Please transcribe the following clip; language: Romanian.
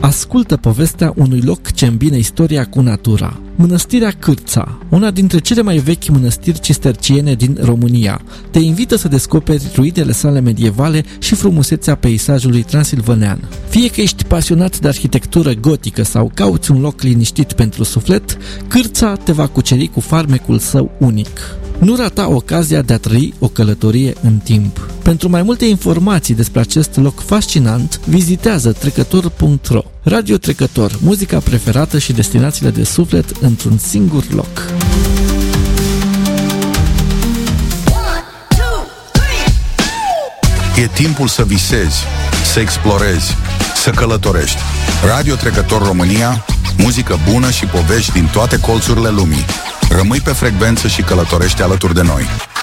Ascultă povestea unui loc ce îmbină istoria cu natura. Mănăstirea Cârța, una dintre cele mai vechi mănăstiri cisterciene din România, te invită să descoperi ruinele sale medievale și frumusețea peisajului transilvanean. Fie că ești pasionat de arhitectură gotică sau cauți un loc liniștit pentru suflet, Cârța te va cuceri cu farmecul său unic. Nu rata ocazia de a trăi o călătorie în timp. Pentru mai multe informații despre acest loc fascinant, vizitează trecător.ro. Radio Trecător, muzica preferată și destinațiile de suflet într-un singur loc. E timpul să visezi, să explorezi, să călătorești. Radio Trecător România, muzică bună și povești din toate colțurile lumii. Rămâi pe frecvență și călătorește alături de noi.